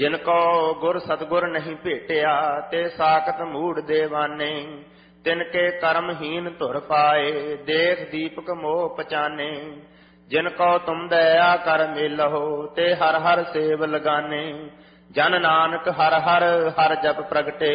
ਜਿਨ ਕੋ ਗੁਰ ਸਤਗੁਰ ਨਹੀਂ ਭੇਟਿਆ, ਤੇ ਸਾਖਤ ਮੂੜ ਦੇਵਾਨੇ। ਤਿਨ ਕੇ ਕਰਮਹੀਨ ਧੁਰ ਪਾਏ, ਦੇਖ ਦੀਪਕ ਮੋਹ ਪਛਾਨੇ। ਜਿਨ ਕੋ ਤੁਮ ਦਇਆ ਕਰ ਮੇਲਹੁ, ਤੇ ਹਰ ਹਰ ਸੇਵ ਲਗਾਨੇ। ਜਨ ਨਾਨਕ ਹਰ ਹਰ ਹਰ ਜਪ ਪ੍ਰਗਟੇ,